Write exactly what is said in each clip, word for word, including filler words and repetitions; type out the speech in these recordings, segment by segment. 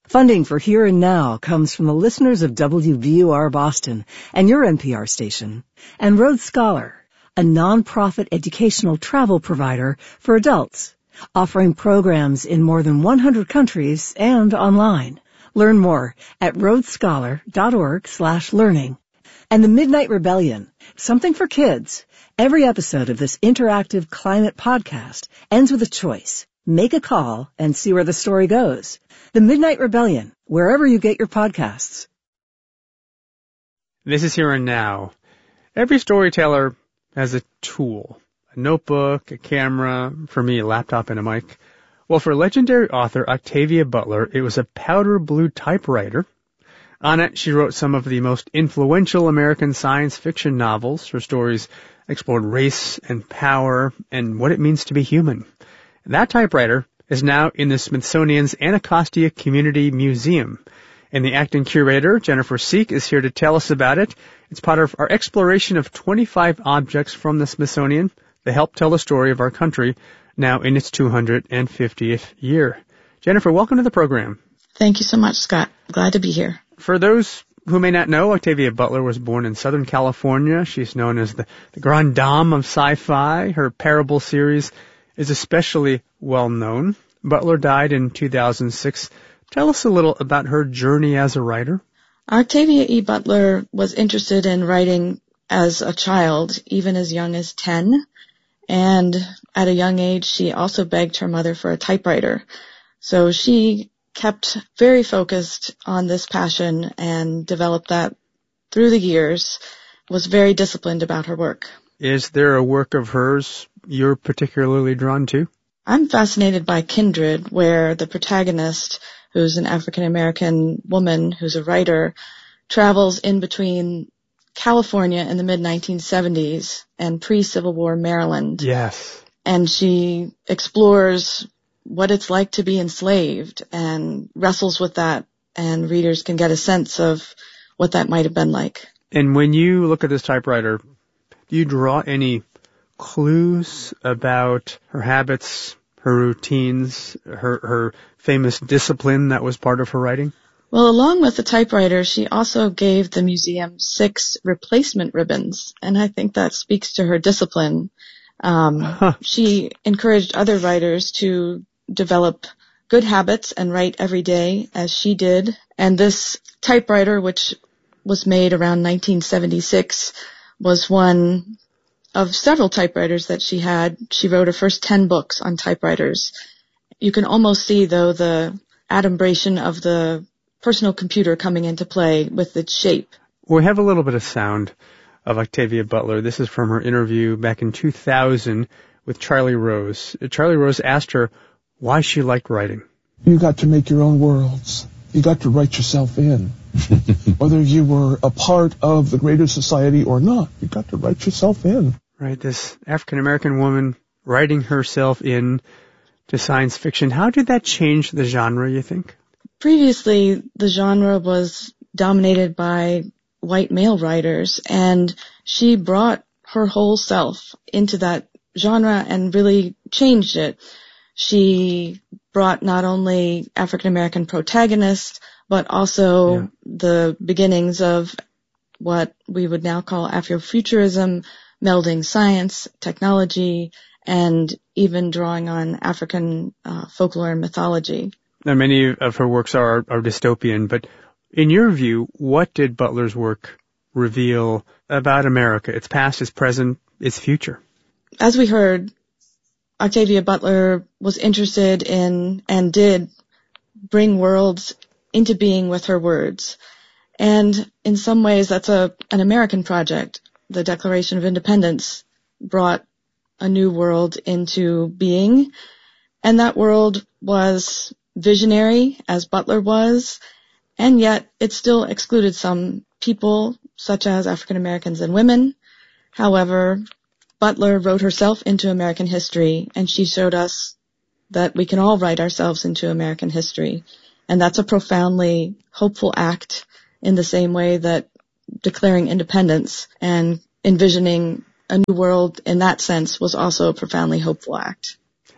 Funding for Here and Now comes from the listeners of W V U R Boston and your N P R station, and Road Scholar, a nonprofit educational travel provider for adults, offering programs in more than one hundred countries and online. Learn more at roadscholar.org slash learning. And the Midnight Rebellion, something for kids. Every episode of this interactive climate podcast ends with a choice. Make a call and see where the story goes. The Midnight Rebellion, wherever you get your podcasts. This is Here and Now. Every storyteller has a tool, a notebook, a camera, for me, a laptop and a mic. Well, for legendary author Octavia Butler, it was a powder blue typewriter. On it, she wrote some of the most influential American science fiction novels. Her stories explored race and power and what it means to be human. That typewriter is now in the Smithsonian's Anacostia Community Museum. And the acting curator, Jennifer Seek, is here to tell us about it. It's part of our exploration of twenty-five objects from the Smithsonian that help tell the story of our country now in its two hundred fiftieth year. Jennifer, welcome to the program. Thank you so much, Scott. Glad to be here. For those who may not know, Octavia Butler was born in Southern California. She's known as the, the grande dame of sci-fi. Her Parable series is especially well known. Butler died in two thousand six. Tell us a little about her journey as a writer. Octavia E. Butler was interested in writing as a child, even as young as ten. And at a young age, she also begged her mother for a typewriter. So she kept very focused on this passion and developed that through the years, was very disciplined about her work. Is there a work of hers you're particularly drawn to? I'm fascinated by Kindred, where the protagonist, who's an African-American woman who's a writer, travels in between California in the mid nineteen seventies and pre-Civil War Maryland. Yes. And she explores what it's like to be enslaved and wrestles with that, and readers can get a sense of what that might have been like. And when you look at this typewriter, do you draw any clues about her habits, her routines, her her famous discipline that was part of her writing? Well, along with the typewriter, she also gave the museum six replacement ribbons, and I think that speaks to her discipline. Um, huh. She encouraged other writers to develop good habits and write every day, as she did. And this typewriter, which was made around nineteen seventy-six, was one of several typewriters that she had. She wrote her first ten books on typewriters. You can almost see, though, the adumbration of the personal computer coming into play with its shape. We have a little bit of sound of Octavia Butler. This is from her interview back in two thousand with Charlie Rose. Charlie Rose asked her why she liked writing. You got to make your own worlds. You got to write yourself in. Whether you were a part of the greater society or not, you got to write yourself in. Right, this African-American woman writing herself in to science fiction. How did that change the genre, you think? Previously, the genre was dominated by white male writers, and she brought her whole self into that genre and really changed it. She brought not only African-American protagonists, but also yeah. the beginnings of what we would now call Afrofuturism, melding science, technology, and even drawing on African uh, folklore and mythology. Now, many of her works are, are dystopian, but in your view, what did Butler's work reveal about America, its past, its present, its future? As we heard, Octavia Butler was interested in and did bring worlds into being with her words. And in some ways, that's a an American project. The Declaration of Independence brought a new world into being, and that world was visionary, as Butler was, and yet it still excluded some people, such as African Americans and women. However, Butler wrote herself into American history, and she showed us that we can all write ourselves into American history. And that's a profoundly hopeful act, in the same way that declaring independence and envisioning a new world in that sense was also a profoundly hopeful act.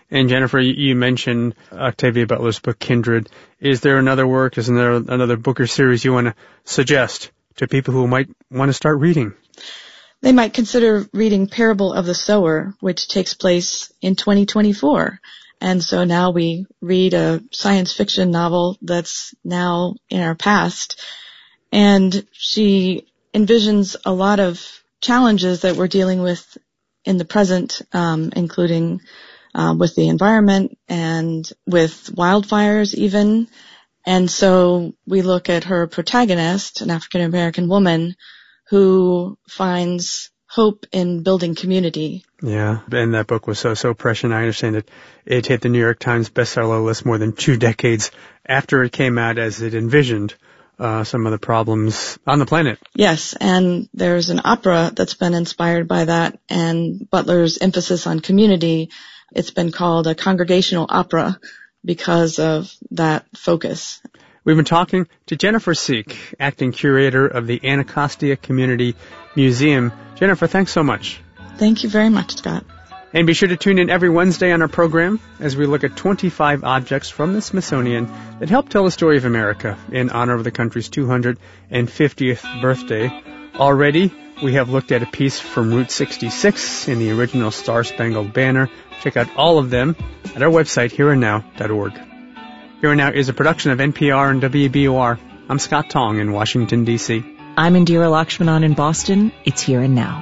And Jennifer, you mentioned Octavia Butler's book, Kindred. Is there another work, is there another book or series you want to suggest to people who might want to start reading? They might consider reading Parable of the Sower, which takes place in twenty twenty-four. And so now we read a science fiction novel that's now in our past. And she envisions a lot of challenges that we're dealing with in the present, um, including uh, with the environment and with wildfires even. And so we look at her protagonist, an African-American woman, who finds hope in building community. Yeah, and that book was so, so prescient. I understand that it hit the New York Times bestseller list more than two decades after it came out, as it envisioned uh, some of the problems on the planet. Yes, and there's an opera that's been inspired by that, and Butler's emphasis on community, it's been called a congregational opera because of that focus. We've been talking to Jennifer Seek, acting curator of the Anacostia Community Museum. Jennifer, thanks so much. Thank you very much, Scott. And be sure to tune in every Wednesday on our program as we look at twenty-five objects from the Smithsonian that help tell the story of America in honor of the country's two hundred fiftieth birthday. Already, we have looked at a piece from Route sixty-six in the original Star-Spangled Banner. Check out all of them at our website, here and now dot org. Here and Now is a production of N P R and W B O R. I'm Scott Tong in Washington, D C I'm Indira Lakshmanan in Boston. It's Here and Now.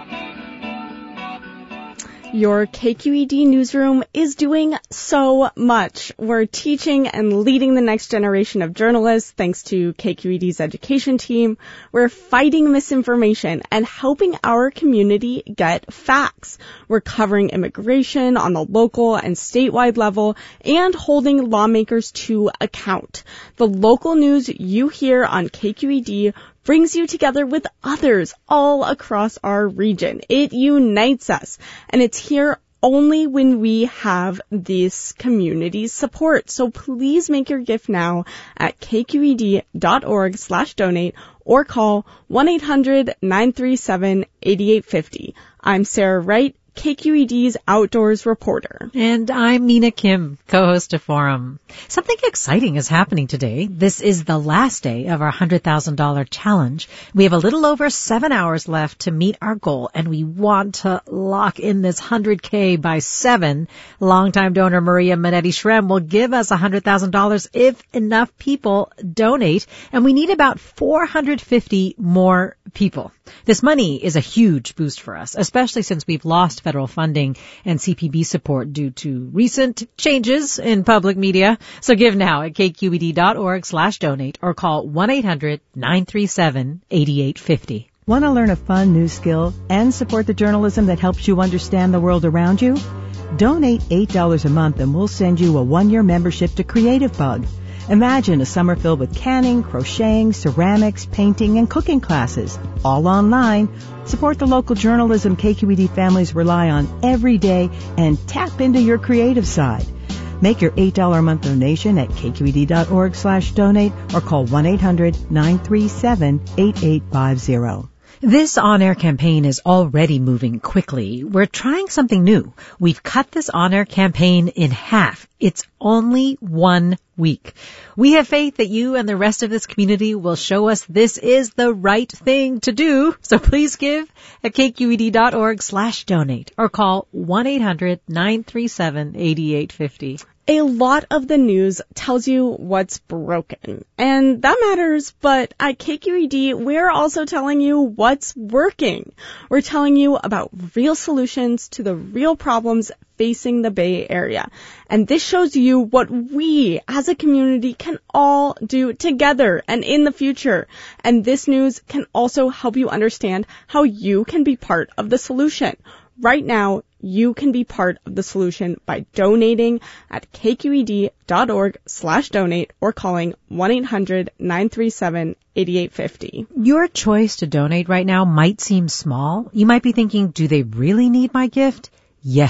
Your K Q E D newsroom is doing so much. We're teaching and leading the next generation of journalists thanks to K Q E D's education team. We're fighting misinformation and helping our community get facts. We're covering immigration on the local and statewide level and holding lawmakers to account. The local news you hear on K Q E D brings you together with others all across our region. It unites us, and it's here only when we have this community's support. So please make your gift now at k q e d dot org slash donate or call one eight hundred nine three seven eight eight five zero. I'm Sarah Wright, K Q E D's outdoors reporter. And I'm Mina Kim, co-host of Forum. Something exciting is happening today. This is the last day of our one hundred thousand dollars challenge. We have a little over seven hours left to meet our goal, and we want to lock in this one hundred K by seven. Longtime donor Maria Minetti-Shrem will give us one hundred thousand dollars if enough people donate, and we need about four hundred fifty more people. This money is a huge boost for us, especially since we've lost federal funding and C P B support due to recent changes in public media. So give now at k q e d dot org slash donate or call one eight hundred nine three seven eight eight five zero. Want to learn a fun new skill and support the journalism that helps you understand the world around you? Donate eight dollars a month and we'll send you a one-year membership to Creative Bug. Imagine a summer filled with canning, crocheting, ceramics, painting, and cooking classes, all online. Support the local journalism K Q E D families rely on every day and tap into your creative side. Make your eight dollars a month donation at k q e d dot org slash donate or call one eight hundred nine three seven eight eight five zero. This on-air campaign is already moving quickly. We're trying something new. We've cut this on-air campaign in half. It's only one week. We have faith that you and the rest of this community will show us this is the right thing to do. So please give at k q e d dot org slash donate or call one eight hundred nine three seven eight eight five zero. A lot of the news tells you what's broken, and that matters, but at K Q E D, we're also telling you what's working. We're telling you about real solutions to the real problems facing the Bay Area. And this shows you what we as a community can all do together and in the future. And this news can also help you understand how you can be part of the solution. Right now, you can be part of the solution by donating at k q e d dot org slash donate or calling one eight hundred nine three seven eight eight five zero. Your choice to donate right now might seem small. You might be thinking, do they really need my gift? Yes,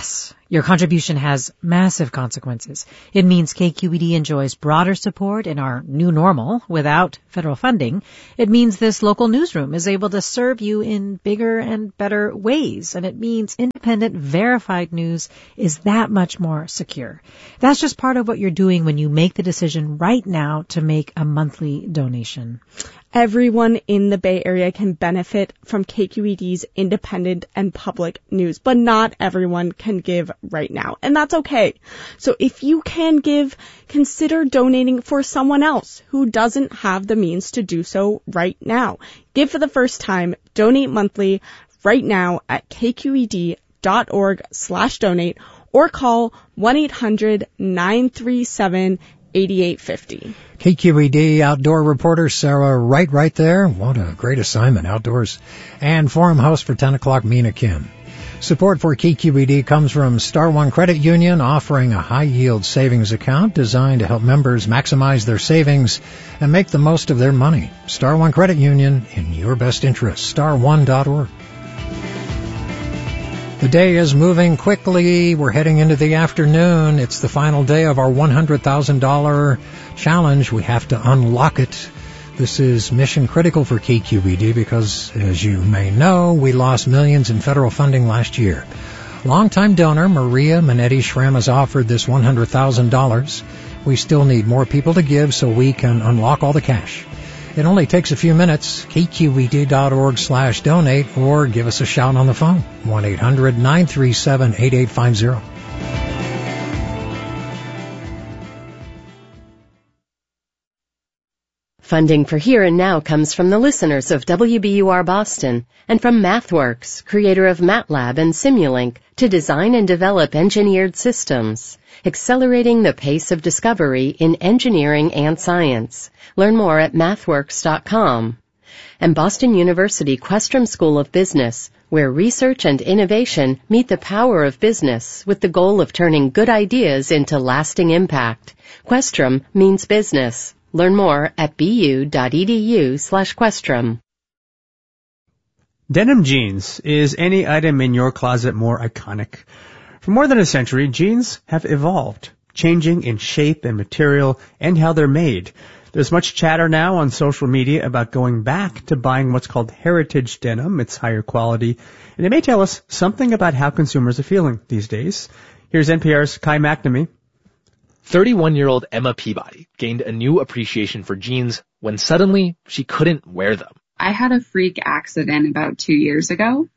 Your contribution has massive consequences. It means K Q E D enjoys broader support in our new normal without federal funding. It means this local newsroom is able to serve you in bigger and better ways. And it means independent, verified news is that much more secure. That's just part of what you're doing when you make the decision right now to make a monthly donation. Everyone in the Bay Area can benefit from K Q E D's independent and public news, but not everyone can give right now, and that's okay. So if you can give, consider donating for someone else who doesn't have the means to do so right now. Give for the first time, donate monthly right now at kqed.org slash donate or call one eight hundred nine three seven eighty-eight fifty. K Q E D outdoor reporter Sarah Wright right there. What a great assignment outdoors. And forum host for ten o'clock, Mina Kim. Support for K Q E D comes from Star One Credit Union, offering a high-yield savings account designed to help members maximize their savings and make the most of their money. Star One Credit Union, in your best interest. star one dot org. The day is moving quickly. We're heading into the afternoon. It's the final day of our one hundred thousand dollars challenge. We have to unlock it. This is mission critical for K Q E D because, as you may know, we lost millions in federal funding last year. Longtime donor Maria Manetti Schramm has offered this one hundred thousand dollars. We still need more people to give so we can unlock all the cash. It only takes a few minutes. kqed.org slash donate or give us a shout on the phone. one eight hundred nine three seven eight eight five zero. Funding for Here and Now comes from the listeners of W B U R Boston and from MathWorks, creator of MATLAB and Simulink, to design and develop engineered systems, accelerating the pace of discovery in engineering and science. Learn more at mathworks dot com. And Boston University Questrom School of Business, where research and innovation meet the power of business with the goal of turning good ideas into lasting impact. Questrom means business. Learn more at bu.edu slash Questrom. Denim jeans. Is any item in your closet more iconic? For more than a century, jeans have evolved, changing in shape and material and how they're made. There's much chatter now on social media about going back to buying what's called heritage denim. It's higher quality, and it may tell us something about how consumers are feeling these days. Here's N P R's Kai McNamee. thirty-one-year-old Emma Peabody gained a new appreciation for jeans when suddenly she couldn't wear them. I had a freak accident about two years ago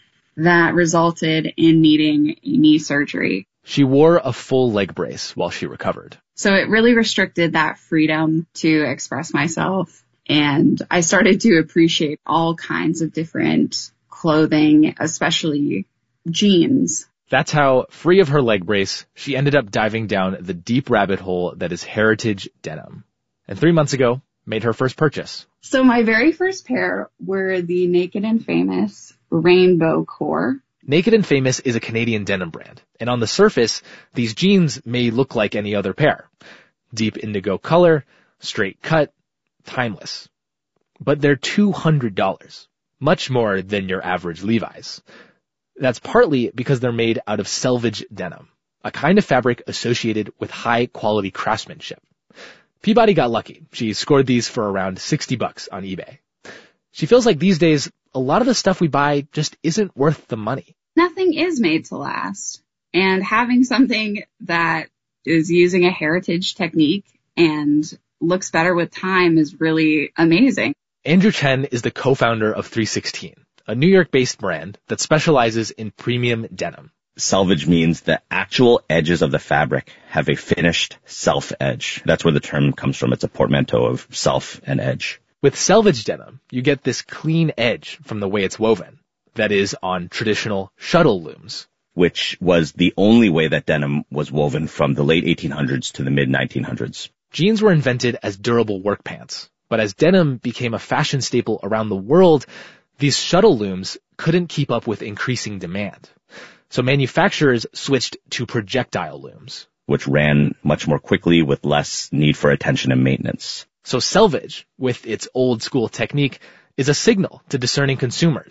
that resulted in needing knee surgery. She wore a full leg brace while she recovered. So it really restricted that freedom to express myself. And I started to appreciate all kinds of different clothing, especially jeans. That's how, free of her leg brace, she ended up diving down the deep rabbit hole that is heritage denim. And three months ago, made her first purchase. So my very first pair were the Naked and Famous Rainbow Core. Naked and Famous is a Canadian denim brand, and on the surface, these jeans may look like any other pair. Deep indigo color, straight cut, timeless. But they're two hundred dollars, much more than your average Levi's. That's partly because they're made out of selvage denim, a kind of fabric associated with high-quality craftsmanship. Peabody got lucky. She scored these for around sixty bucks on eBay. She feels like these days, a lot of the stuff we buy just isn't worth the money. Nothing is made to last. And having something that is using a heritage technique and looks better with time is really amazing. Andrew Chen is the co-founder of three sixteen, a New York-based brand that specializes in premium denim. Selvage means the actual edges of the fabric have a finished self edge. That's where the term comes from. It's a portmanteau of self and edge. With selvage denim, you get this clean edge from the way it's woven. That is, on traditional shuttle looms. Which was the only way that denim was woven from the late eighteen hundreds to the mid nineteen hundreds. Jeans were invented as durable work pants. But as denim became a fashion staple around the world, these shuttle looms couldn't keep up with increasing demand. So manufacturers switched to projectile looms, which ran much more quickly with less need for attention and maintenance. So selvage, with its old school technique, is a signal to discerning consumers.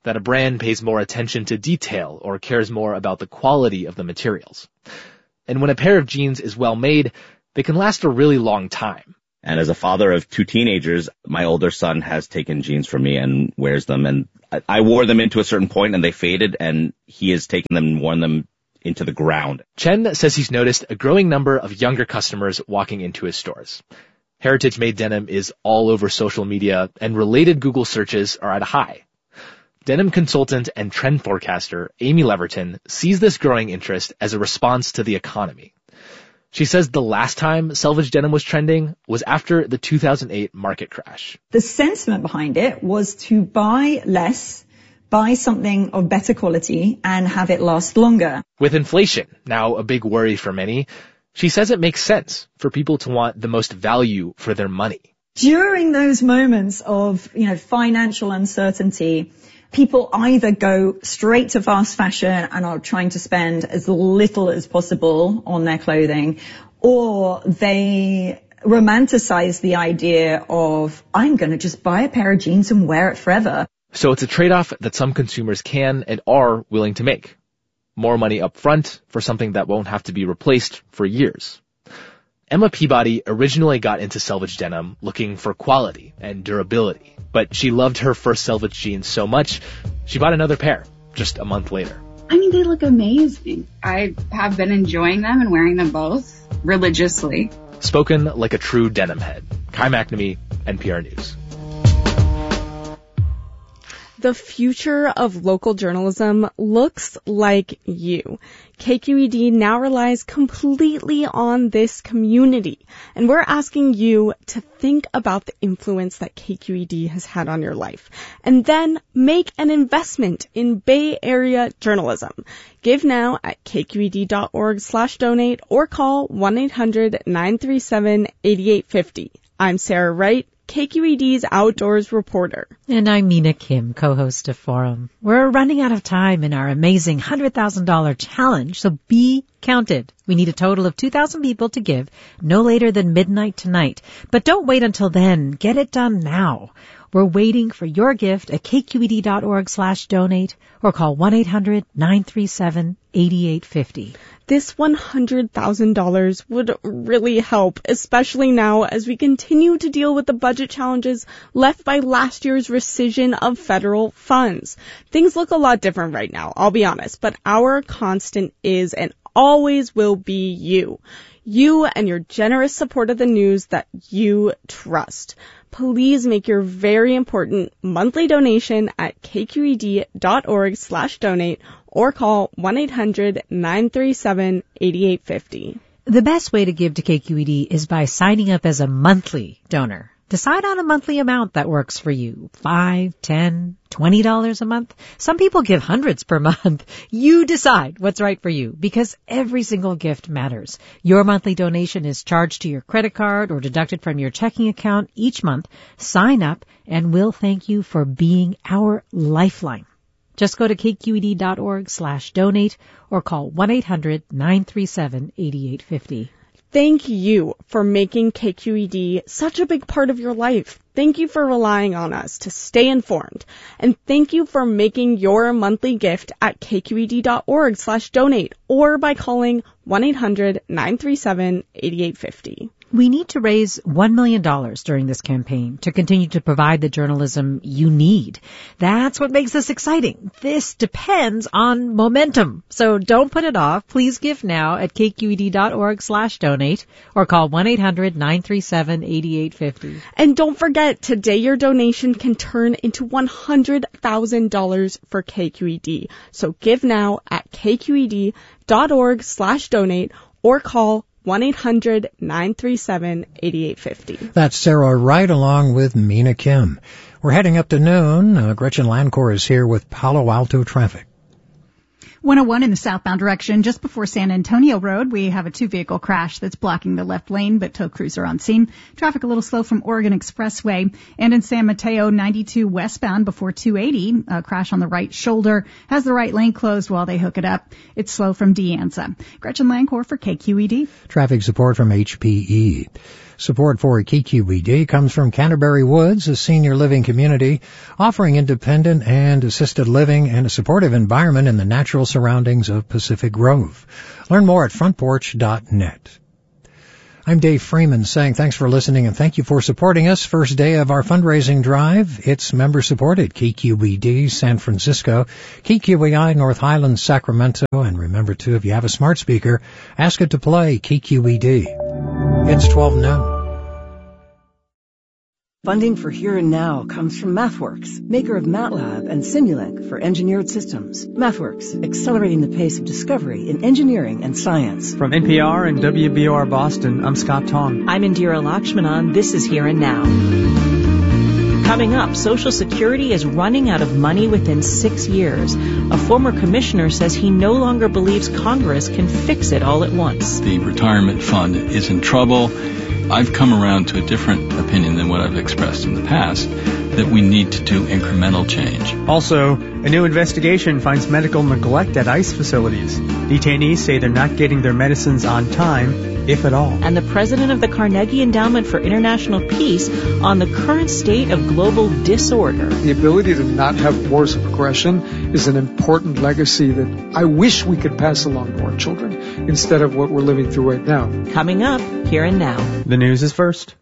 that a brand pays more attention to detail or cares more about the quality of the materials. And when a pair of jeans is well made, they can last a really long time. And as a father of two teenagers, my older son has taken jeans from me and wears them. And I wore them into a certain point and they faded, and he has taken them and worn them into the ground. Chen says he's noticed a growing number of younger customers walking into his stores. Heritage-made denim is all over social media, and related Google searches are at a high. Denim consultant and trend forecaster Amy Leverton sees this growing interest as a response to the economy. She says the last time selvage denim was trending was after the two thousand eight market crash. The sentiment behind it was to buy less, buy something of better quality, and have it last longer. With inflation now a big worry for many, she says it makes sense for people to want the most value for their money. During those moments of, you know, financial uncertainty, people either go straight to fast fashion and are trying to spend as little as possible on their clothing, or they romanticize the idea of, I'm going to just buy a pair of jeans and wear it forever. So it's a trade-off that some consumers can and are willing to make. More money up front for something that won't have to be replaced for years. Emma Peabody originally got into selvage denim looking for quality and durability, but she loved her first selvage jeans so much, she bought another pair just a month later. I mean, they look amazing. I have been enjoying them and wearing them both religiously. Spoken like a true denim head. Kai McNamee, N P R News. The future of local journalism looks like you. K Q E D now relies completely on this community, and we're asking you to think about the influence that K Q E D has had on your life, and then make an investment in Bay Area journalism. Give now at kqed.org slash donate or call one eight hundred nine three seven eight eight five zero. I'm Sarah Wright, K Q E D's outdoors reporter. And I'm Mina Kim, co-host of Forum. We're running out of time in our amazing one hundred thousand dollars challenge, so be counted. We need a total of two thousand people to give no later than midnight tonight. But don't wait until then. Get it done now. We're waiting for your gift at kqed.org slash donate or call one eight hundred nine three seven eight eight five zero. This one hundred thousand dollars would really help, especially now as we continue to deal with the budget challenges left by last year's rescission of federal funds. Things look a lot different right now, I'll be honest, but our constant is and always will be you. You and your generous support of the news that you trust. Please make your very important monthly donation at kqed.org slash donate or call one eight hundred nine three seven eight eight five zero. The best way to give to K Q E D is by signing up as a monthly donor. Decide on a monthly amount that works for you. Five, ten, twenty dollars a month. Some people give hundreds per month. You decide what's right for you, because every single gift matters. Your monthly donation is charged to your credit card or deducted from your checking account each month. Sign up and we'll thank you for being our lifeline. Just go to kqed.org slash donate or call one eight hundred nine three seven eight eight five zero. Thank you for making K Q E D such a big part of your life. Thank you for relying on us to stay informed. And thank you for making your monthly gift at kqed.org slash donate or by calling one eight hundred nine three seven eight eight five zero. We need to raise one million dollars during this campaign to continue to provide the journalism you need. That's what makes this exciting. This depends on momentum. So don't put it off. Please give now at kqed.org slash donate or call one eight hundred nine three seven eight eight five zero. And don't forget, today your donation can turn into one hundred thousand dollars for K Q E D. So give now at kqed.org slash donate or call one eight hundred nine three seven eight eight five zero. That's Sarah Wright along with Mina Kim. We're heading up to noon. Uh, Gretchen Landcore is here with Palo Alto traffic. one oh one in the southbound direction, just before San Antonio Road, we have a two-vehicle crash that's blocking the left lane, but tow crews are on scene. Traffic a little slow from Oregon Expressway. And in San Mateo, ninety-two westbound before two eighty, a crash on the right shoulder has the right lane closed while they hook it up. It's slow from De Anza. Gretchen Landcore for K Q E D. Traffic support from H P E. Support for K Q E D comes from Canterbury Woods, a senior living community offering independent and assisted living and a supportive environment in the natural surroundings of Pacific Grove. Learn more at front porch dot net. I'm Dave Freeman saying thanks for listening and thank you for supporting us. First day of our fundraising drive. It's member-supported. K Q E D San Francisco, K Q E I North Highlands, Sacramento, and remember too, if you have a smart speaker, ask it to play K Q E D. It's twelve noon. Funding for Here and Now comes from MathWorks, maker of MATLAB and Simulink for engineered systems. MathWorks, accelerating the pace of discovery in engineering and science. From N P R and W B O R Boston, I'm Scott Tong. I'm Indira Lakshmanan. This is Here and Now. Coming up, Social Security is running out of money within six years. A former commissioner says he no longer believes Congress can fix it all at once. The retirement fund is in trouble. I've come around to a different opinion than what I've expressed in the past, that we need to do incremental change. Also, a new investigation finds medical neglect at ICE facilities. Detainees say they're not getting their medicines on time, if at all. And the president of the Carnegie Endowment for International Peace on the current state of global disorder. The ability to not have wars of aggression is an important legacy that I wish we could pass along to our children instead of what we're living through right now. Coming up, Here and Now. The news is first.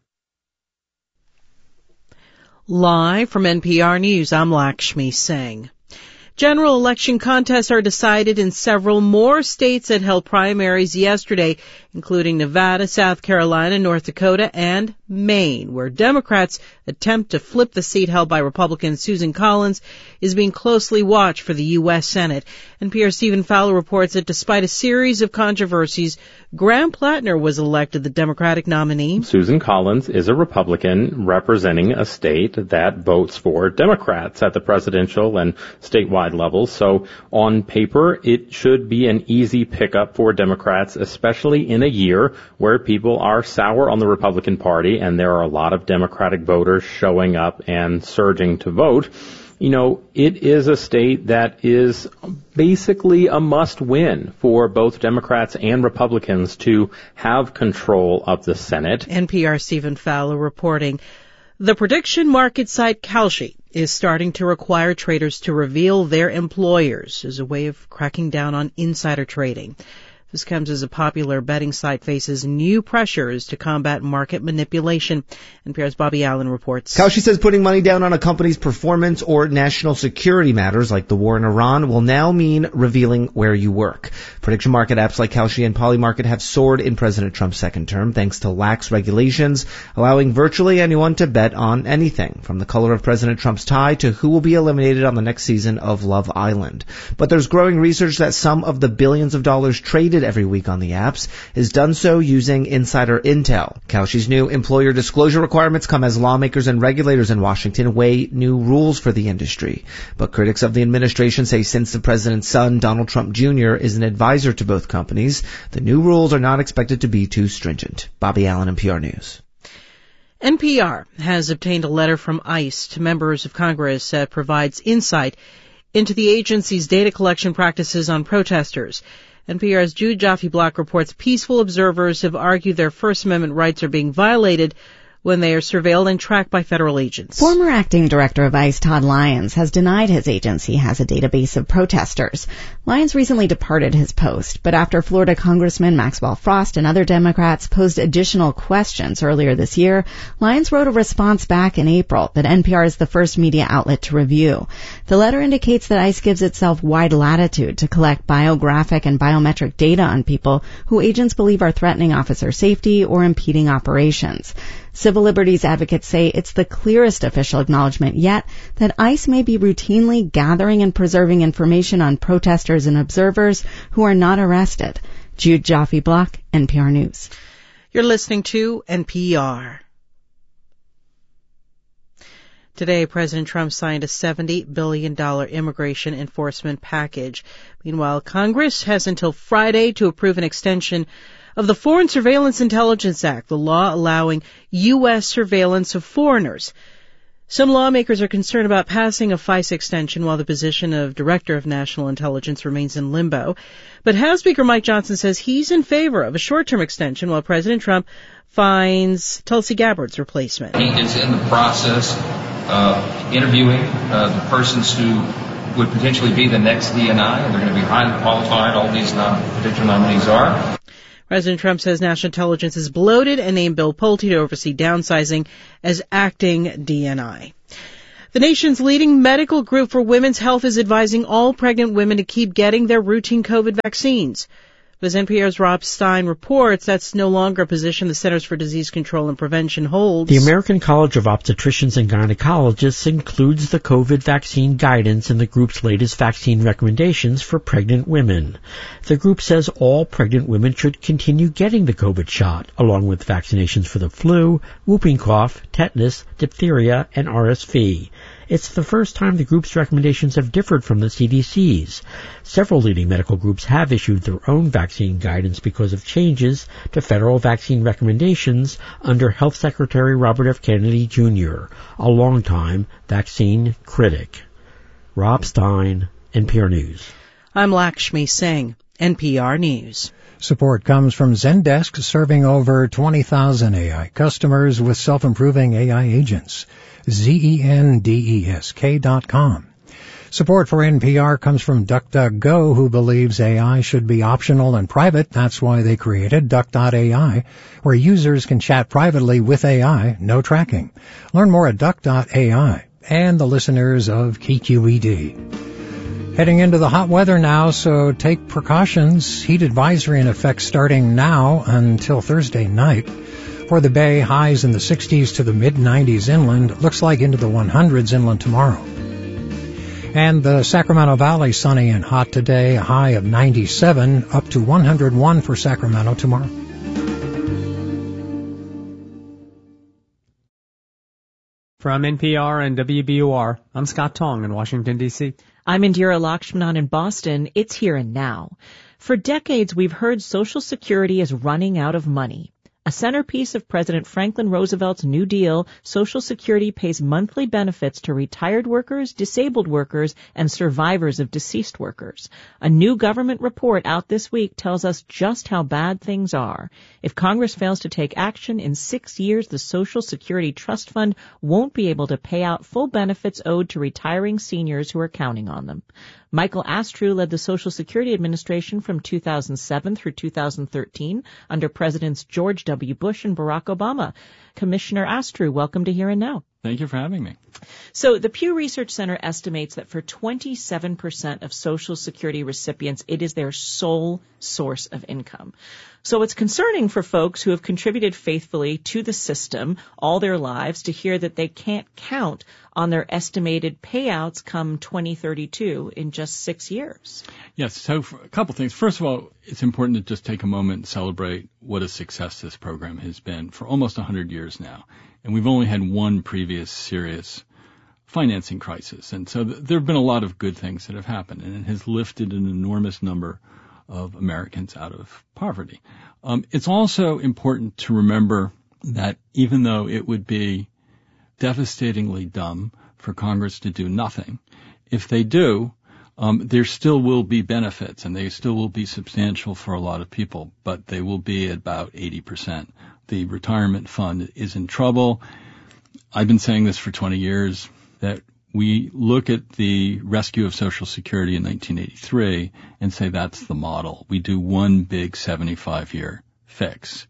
Live from N P R News, I'm Lakshmi Singh. General election contests are decided in several more states that held primaries yesterday, including Nevada, South Carolina, North Dakota, and Maine, where Democrats' attempt to flip the seat held by Republican Susan Collins is being closely watched for the U S Senate. N P R's Stephen Fowler reports that despite a series of controversies, Graham Plattner was elected the Democratic nominee. Susan Collins is a Republican representing a state that votes for Democrats at the presidential and statewide levels. So on paper, it should be an easy pickup for Democrats, especially in a year where people are sour on the Republican Party and there are a lot of Democratic voters showing up and surging to vote. You know, it is a state that is basically a must-win for both Democrats and Republicans to have control of the Senate. N P R Stephen Fowler reporting. The prediction market site Kalshi is starting to require traders to reveal their employers as a way of cracking down on insider trading. This comes as a popular betting site faces new pressures to combat market manipulation. N P R's Bobby Allen reports. Kalshi says putting money down on a company's performance or national security matters like the war in Iran will now mean revealing where you work. Prediction market apps like Kalshi and Polymarket have soared in President Trump's second term thanks to lax regulations, allowing virtually anyone to bet on anything, from the color of President Trump's tie to who will be eliminated on the next season of Love Island. But there's growing research that some of the billions of dollars traded every week on the apps is done so using insider intel. Kalshi's new employer disclosure requirements come as lawmakers and regulators in Washington weigh new rules for the industry. But critics of the administration say since the president's son, Donald Trump Junior, is an advisor to both companies, the new rules are not expected to be too stringent. Bobby Allen, N P R News. N P R has obtained a letter from ICE to members of Congress that provides insight into the agency's data collection practices on protesters. N P R's Jude Jaffe-Block reports peaceful observers have argued their First Amendment rights are being violated when they are surveilled and tracked by federal agents. Former acting director of ICE Todd Lyons has denied his agency has a database of protesters. Lyons recently departed his post, but after Florida Congressman Maxwell Frost and other Democrats posed additional questions earlier this year, Lyons wrote a response back in April that N P R is the first media outlet to review. The letter indicates that ICE gives itself wide latitude to collect biographic and biometric data on people who agents believe are threatening officer safety or impeding operations. Civil liberties advocates say it's the clearest official acknowledgement yet that ICE may be routinely gathering and preserving information on protesters and observers who are not arrested. Jude Jaffe-Block, N P R News. You're listening to N P R. Today, President Trump signed a seventy billion dollars immigration enforcement package. Meanwhile, Congress has until Friday to approve an extension of the Foreign Surveillance Intelligence Act, the law allowing U S surveillance of foreigners. Some lawmakers are concerned about passing a FISA extension while the position of Director of National Intelligence remains in limbo. But House Speaker Mike Johnson says he's in favor of a short-term extension while President Trump finds Tulsi Gabbard's replacement. He is in the process of interviewing uh, the persons who would potentially be the next D N I, and they're going to be highly qualified. All these non- potential nominees are. President Trump says national intelligence is bloated and named Bill Pulte to oversee downsizing as acting D N I. The nation's leading medical group for women's health is advising all pregnant women to keep getting their routine COVID vaccines. But as N P R's Rob Stein reports, that's no longer a position the Centers for Disease Control and Prevention holds. The American College of Obstetricians and Gynecologists includes the COVID vaccine guidance in the group's latest vaccine recommendations for pregnant women. The group says all pregnant women should continue getting the COVID shot, along with vaccinations for the flu, whooping cough, tetanus, diphtheria, and R S V. It's the first time the group's recommendations have differed from the C D C's. Several leading medical groups have issued their own vaccine guidance because of changes to federal vaccine recommendations under Health Secretary Robert F. Kennedy Junior, a longtime vaccine critic. Rob Stein, N P R News. I'm Lakshmi Singh, N P R News. Support comes from Zendesk, serving over twenty thousand A I customers with self-improving A I agents. Z E N D E S K dot com. Support for N P R comes from DuckDuckGo, who believes A I should be optional and private. That's why they created Duck dot A I, where users can chat privately with A I, no tracking. Learn more at Duck dot A I and the listeners of K Q E D. Heading into the hot weather now, so take precautions. Heat advisory in effect starting now until Thursday night. For the Bay, highs in the sixties to the mid nineties inland. Looks like into the hundreds inland tomorrow. And the Sacramento Valley, sunny and hot today, a high of ninety-seven, up to one hundred one for Sacramento tomorrow. From N P R and W B U R, I'm Scott Tong in Washington, D C I'm Indira Lakshmanan in Boston. It's here and now. For decades, we've heard Social Security is running out of money. A centerpiece of President Franklin Roosevelt's New Deal, Social Security pays monthly benefits to retired workers, disabled workers, and survivors of deceased workers. A new government report out this week tells us just how bad things are. If Congress fails to take action, in six years the Social Security Trust Fund won't be able to pay out full benefits owed to retiring seniors who are counting on them. Michael Astrue led the Social Security Administration from two thousand seven through two thousand thirteen under Presidents George W. Bush and Barack Obama. Commissioner Astrue, welcome to Here and Now. Thank you for having me. So the Pew Research Center estimates that for twenty-seven percent of Social Security recipients, it is their sole source of income. So it's concerning for folks who have contributed faithfully to the system all their lives to hear that they can't count on their estimated payouts come twenty thirty-two in just six years. Yes, so for a couple things. First of all, it's important to just take a moment and celebrate what a success this program has been for almost one hundred years now. And we've only had one previous serious financing crisis. And so th- there have been a lot of good things that have happened, and it has lifted an enormous number of Americans out of poverty. Um, it's also important to remember that even though it would be devastatingly dumb for Congress to do nothing, if they do, um, there still will be benefits, and they still will be substantial for a lot of people, but they will be at about eighty percent. The retirement fund is in trouble. I've been saying this for twenty years, that we look at the rescue of Social Security in nineteen eighty-three and say that's the model. We do one big seventy-five year fix.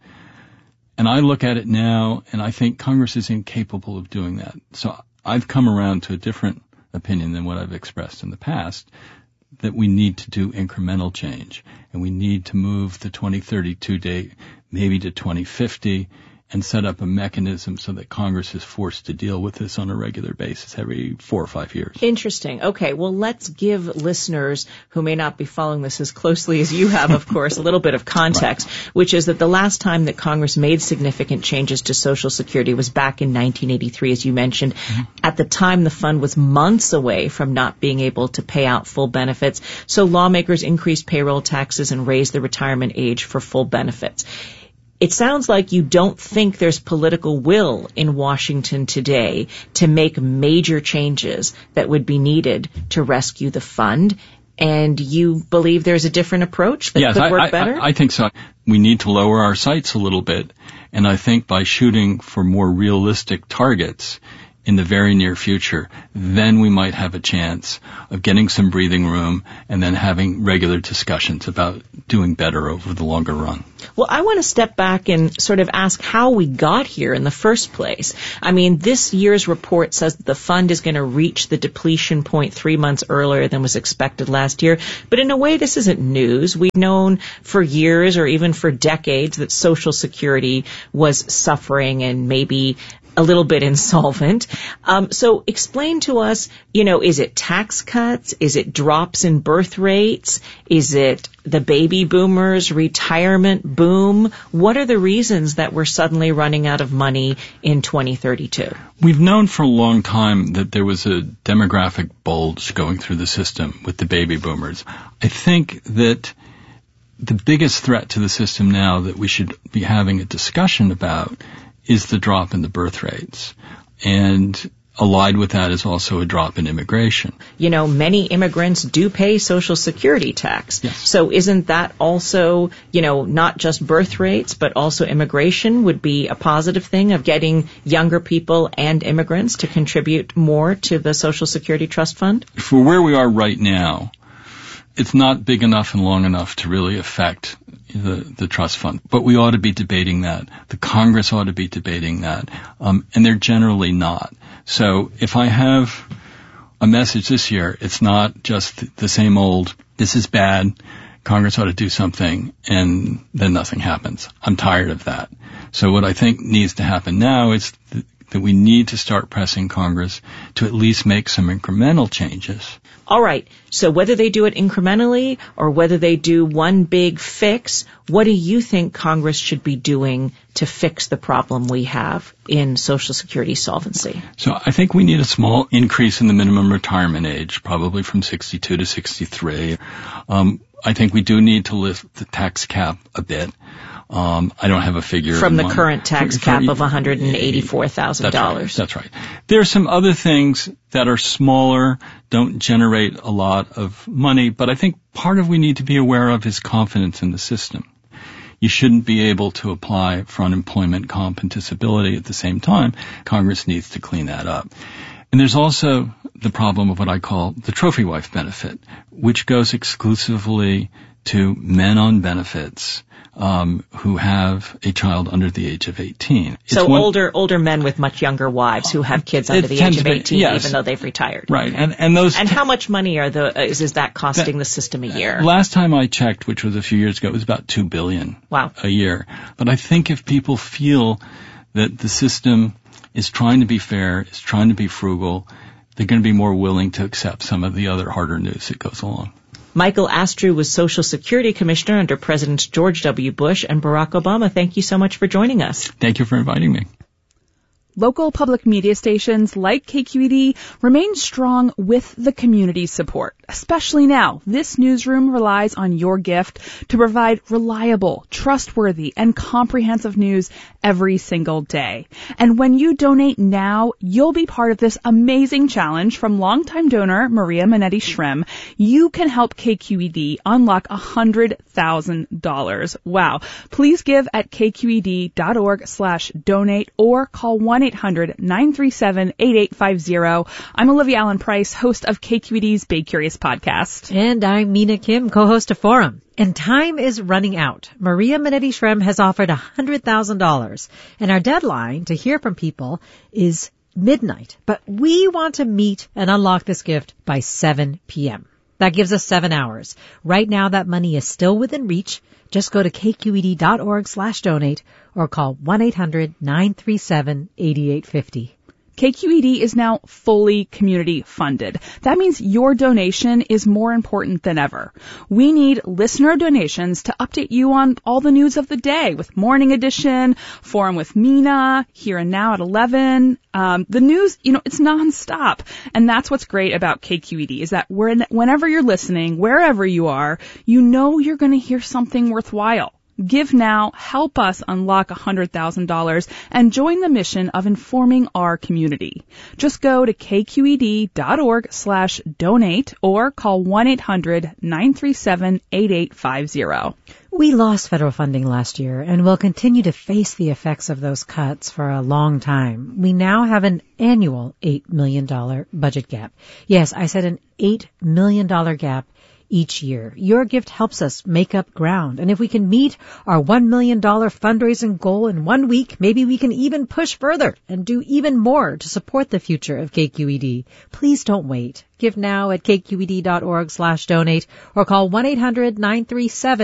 And I look at it now, and I think Congress is incapable of doing that. So I've come around to a different opinion than what I've expressed in the past, that we need to do incremental change, and we need to move the twenty thirty-two date maybe to twenty fifty and set up a mechanism so that Congress is forced to deal with this on a regular basis every four or five years. Interesting. Okay, well, let's give listeners who may not be following this as closely as you have, of course, a little bit of context, right, which is that the last time that Congress made significant changes to Social Security was back in nineteen eighty-three, as you mentioned. Mm-hmm. At the time, the fund was months away from not being able to pay out full benefits, so lawmakers increased payroll taxes and raised the retirement age for full benefits. It sounds like you don't think there's political will in Washington today to make major changes that would be needed to rescue the fund. And you believe there's a different approach that yes, could work I, I, better? I, I think so. We need to lower our sights a little bit. And I think by shooting for more realistic targets in the very near future, then we might have a chance of getting some breathing room and then having regular discussions about doing better over the longer run. Well, I want to step back and sort of ask how we got here in the first place. I mean, this year's report says that the fund is going to reach the depletion point three months earlier than was expected last year. But in a way, this isn't news. We've known for years or even for decades that Social Security was suffering and maybe a little bit insolvent. Um, so explain to us, you know, is it tax cuts? Is it drops in birth rates? Is it the baby boomers retirement boom? What are the reasons that we're suddenly running out of money in twenty thirty-two? We've known for a long time that there was a demographic bulge going through the system with the baby boomers. I think that the biggest threat to the system now that we should be having a discussion about is the drop in the birth rates. And allied with that is also a drop in immigration. You know, many immigrants do pay Social Security tax. Yes. So isn't that also, you know, not just birth rates, but also immigration would be a positive thing of getting younger people and immigrants to contribute more to the Social Security Trust Fund? For where we are right now, it's not big enough and long enough to really affect the, the trust fund. But we ought to be debating that. The Congress ought to be debating that. Um, and they're generally not. So if I have a message this year, it's not just the same old, this is bad, Congress ought to do something, and then nothing happens. I'm tired of that. So what I think needs to happen now is th- that we need to start pressing Congress to at least make some incremental changes. All right. So whether they do it incrementally or whether they do one big fix, what do you think Congress should be doing to fix the problem we have in Social Security solvency? So I think we need a small increase in the minimum retirement age, probably from sixty-two to sixty-three. Um, I think we do need to lift the tax cap a bit. Um, I don't have a figure. From the mind. current tax for, cap for, of one hundred eighty-four thousand dollars. That's right. That's right. There are some other things that are smaller, don't generate a lot of money, but I think part of we need to be aware of is confidence in the system. You shouldn't be able to apply for unemployment, comp, and disability at the same time. Congress needs to clean that up. And there's also the problem of what I call the trophy wife benefit, which goes exclusively to men on benefits um who have a child under the age of eighteen. It's so one, older older men with much younger wives who have kids under the age of eighteen, be, yes. even though they've retired. Right. And and those And how much money are the is, is that costing that, the system a year? Last time I checked, which was a few years ago, it was about two billion wow. a year. But I think if people feel that the system is trying to be fair, is trying to be frugal, they're going to be more willing to accept some of the other harder news that goes along. Michael Astrue was Social Security Commissioner under Presidents George W. Bush and Barack Obama. Thank you so much for joining us. Thank you for inviting me. Local public media stations like K Q E D remain strong with the community's support. Especially now, this newsroom relies on your gift to provide reliable, trustworthy, and comprehensive news every single day. And when you donate now, you'll be part of this amazing challenge from longtime donor Maria Minetti Shrem. You can help K Q E D unlock one hundred thousand dollars. Wow. Please give at kqed.org slash donate or call one eight hundred nine three seven eight eight five zero. I'm Olivia Allen Price, host of K Q E D's Big Curious podcast. And I'm Mina Kim, co-host of Forum. And time is running out. Maria Minetti Shrem has offered one hundred thousand dollars. And our deadline to hear from people is midnight. But we want to meet and unlock this gift by seven p.m. That gives us seven hours. Right now, that money is still within reach. Just go to kqed.org slash donate or call one eight hundred nine three seven eight eight five zero. K Q E D is now fully community funded. That means your donation is more important than ever. We need listener donations to update you on all the news of the day with Morning Edition, Forum with Mina, Here and Now at eleven. Um, the news, you know, it's nonstop. And that's what's great about K Q E D is that when, whenever you're listening, wherever you are, you know you're going to hear something worthwhile. Give now, help us unlock one hundred thousand dollars, and join the mission of informing our community. Just go to kqed.org slash donate or call one eight hundred nine three seven eight eight five zero. We lost federal funding last year and will continue to face the effects of those cuts for a long time. We now have an annual eight million dollars budget gap. Yes, I said an eight million dollars gap each year. Your gift helps us make up ground. And if we can meet our one million dollars fundraising goal in one week, maybe we can even push further and do even more to support the future of K Q E D. Please don't wait. Give now at kqed.org slash donate or call one eight hundred nine three seven